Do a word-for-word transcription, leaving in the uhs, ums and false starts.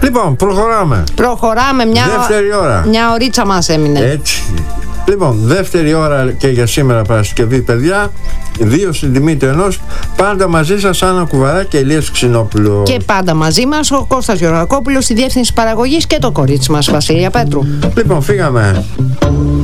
Λοιπόν, προχωράμε. Προχωράμε, μια, δεύτερη ώρα. Μια ωρίτσα μας έμεινε. Έτσι. Λοιπόν, δεύτερη ώρα και για σήμερα Παρασκευή, παιδιά. Δύο στην τιμή του ενός. Πάντα μαζί σας Άννα Κουβαρά και Ηλίας Ξινόπουλος. Και πάντα μαζί μας ο Κώστας Γεωργακόπουλος, στη διεύθυνση παραγωγής, και το κορίτσι μας Βασίλεια Πέτρου. Λοιπόν, φύγαμε.